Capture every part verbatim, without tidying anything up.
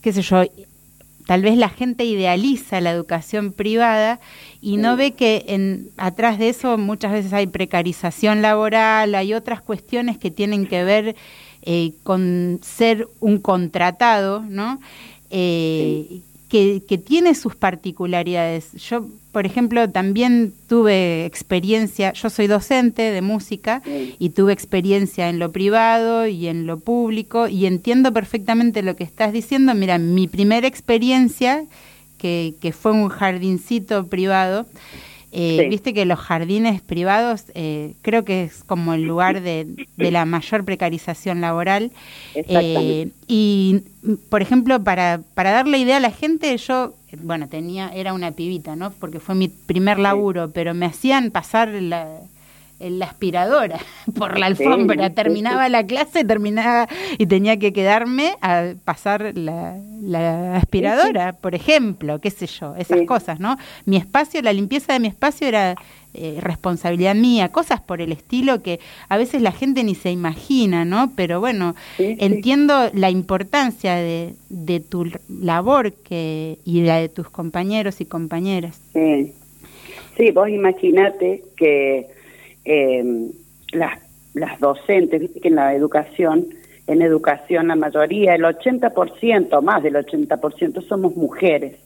qué sé yo, tal vez la gente idealiza la educación privada y no ve que en atrás de eso muchas veces hay precarización laboral, hay otras cuestiones que tienen que ver eh, con ser un contratado, ¿no? Eh, sí. que, que tiene sus particularidades. Yo, por ejemplo, también tuve experiencia, yo soy docente de música sí. y tuve experiencia en lo privado y en lo público y entiendo perfectamente lo que estás diciendo. Mira, mi primera experiencia, que, que fue un jardincito privado, eh, sí. viste que los jardines privados eh, creo que es como el lugar de, de la mayor precarización laboral. Eh, y, por ejemplo, para, para darle idea a la gente, yo, bueno, tenía era una pibita, ¿no? Porque fue mi primer laburo, sí. pero me hacían pasar la, la aspiradora por la alfombra. Sí, terminaba sí. la clase, terminaba y tenía que quedarme a pasar la, la aspiradora, sí, sí. por ejemplo, qué sé yo, esas sí. cosas, ¿no? Mi espacio, la limpieza de mi espacio era eh, responsabilidad mía, cosas por el estilo que a veces la gente ni se imagina, ¿no? Pero bueno, sí, entiendo sí. la importancia de, de tu labor que y la de tus compañeros y compañeras. Sí, sí, vos imaginate que eh, las, las docentes, viste que en la educación, en educación la mayoría, el ochenta por ciento, más del ochenta por ciento somos mujeres,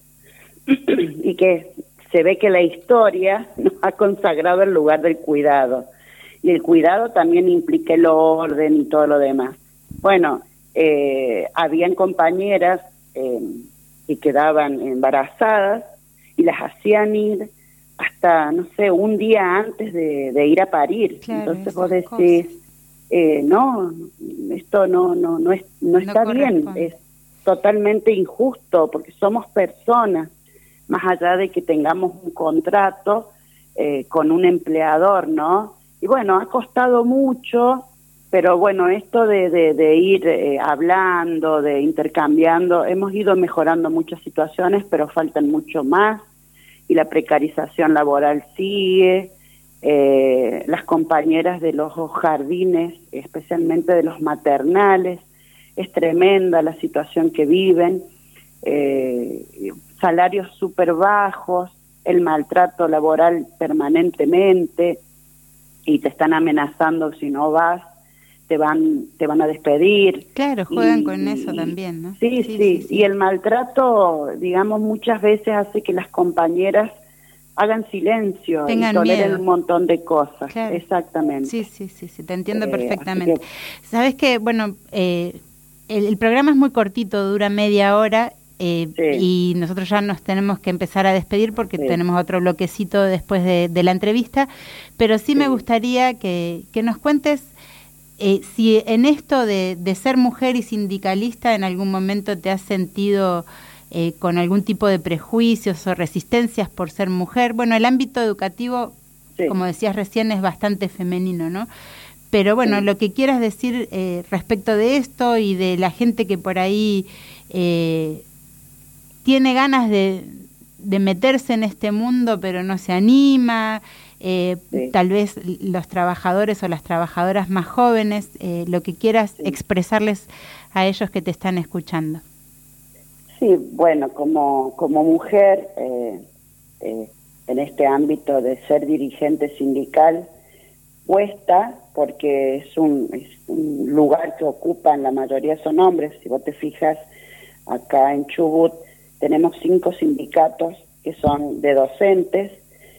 y que se ve que la historia nos ha consagrado el lugar del cuidado, y el cuidado también implica el orden y todo lo demás. Bueno, eh, habían compañeras eh, que quedaban embarazadas y las hacían ir hasta, no sé, un día antes de, de ir a parir. Claro, entonces vos decís, eh, no, esto no no no es no está no bien, es totalmente injusto, porque somos personas, más allá de que tengamos un contrato eh, con un empleador, ¿no? Y bueno, ha costado mucho, pero bueno, esto de, de, de ir eh, hablando, de intercambiando, hemos ido mejorando muchas situaciones, pero faltan mucho más, y la precarización laboral sigue. Eh, las compañeras de los jardines, especialmente de los maternales, es tremenda la situación que viven, eh, salarios súper bajos, el maltrato laboral permanentemente, y te están amenazando si no vas, te van te van a despedir. Claro, juegan y, con eso también, ¿no? Sí, sí, sí, sí, y el maltrato, digamos, muchas veces hace que las compañeras hagan silencio, tengan y toleren miedo. Un montón de cosas. Claro. Exactamente. Sí, sí, sí, sí, te entiendo eh, perfectamente. Que... Sabes que, bueno, eh, el, el programa es muy cortito, dura media hora, eh, sí. y nosotros ya nos tenemos que empezar a despedir porque sí. tenemos otro bloquecito después de, de la entrevista, pero sí, sí. me gustaría que, que nos cuentes eh, si en esto de, de ser mujer y sindicalista en algún momento te has sentido eh, con algún tipo de prejuicios o resistencias por ser mujer. Bueno, el ámbito educativo, sí. como decías recién, es bastante femenino, ¿no? Pero bueno, sí. lo que quieras decir eh, respecto de esto y de la gente que por ahí eh, tiene ganas de, de meterse en este mundo pero no se anima, eh, sí. tal vez los trabajadores o las trabajadoras más jóvenes, eh, lo que quieras sí. expresarles a ellos que te están escuchando. Sí, bueno, como, como mujer eh, eh, en este ámbito de ser dirigente sindical, cuesta porque es un, es un lugar que ocupan, la mayoría son hombres. Si vos te fijas, acá en Chubut tenemos cinco sindicatos que son de docentes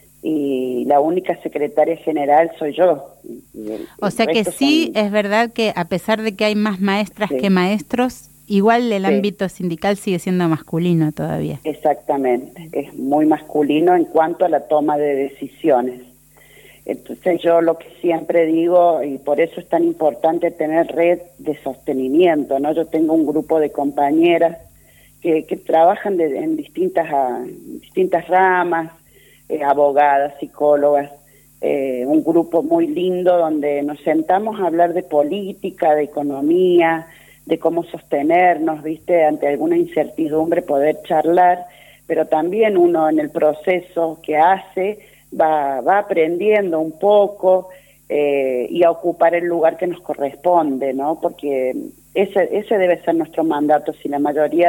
y la única secretaria general soy yo. Y el, o sea que sí, son... es verdad que a pesar de que hay más maestras sí. que maestros, igual el sí. ámbito sindical sigue siendo masculino todavía. Exactamente, es muy masculino en cuanto a la toma de decisiones. Entonces yo lo que siempre digo, y por eso es tan importante tener red de sostenimiento, ¿no? Yo tengo un grupo de compañeras que, que trabajan de, en distintas, a, distintas ramas, eh, abogadas, psicólogas, eh, un grupo muy lindo donde nos sentamos a hablar de política, de economía, de cómo sostenernos, ¿viste? Ante alguna incertidumbre poder charlar, pero también uno en el proceso que hace va, va aprendiendo un poco eh, y a ocupar el lugar que nos corresponde, ¿no? Porque ese, ese debe ser nuestro mandato, si la mayoría